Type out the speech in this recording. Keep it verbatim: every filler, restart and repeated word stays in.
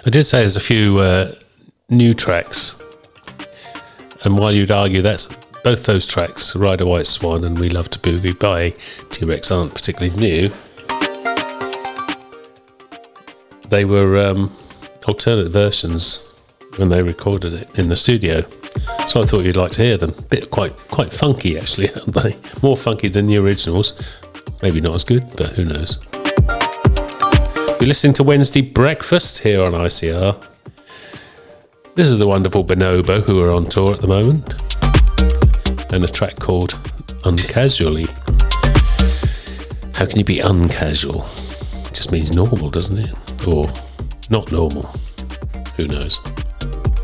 I did say there's a few uh, new tracks, and while you'd argue that's both those tracks, Ride a White Swan and We Love to Boogie by T-Rex, aren't particularly new. They were um, alternate versions when they recorded it in the studio, so I thought you'd like to hear them. Bit quite quite funky actually, aren't they? More funky than the originals. Maybe not as good, but who knows. You're listening to Wednesday Breakfast here on I C R. This is the wonderful Bonobo, who are on tour at the moment, and a track called Uncasually. How can you be uncasual? It just means normal, doesn't it? Or not normal. Who knows?